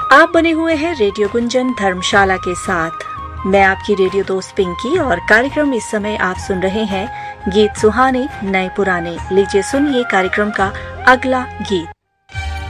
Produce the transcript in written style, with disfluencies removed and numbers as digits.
आप बने हुए हैं रेडियो गुंजन धर्मशाला के साथ। मैं आपकी रेडियो दोस्त पिंकी और कार्यक्रम इस समय आप सुन रहे हैं गीत सुहाने नए पुराने। लीजिए सुनिए कार्यक्रम का अगला गीत।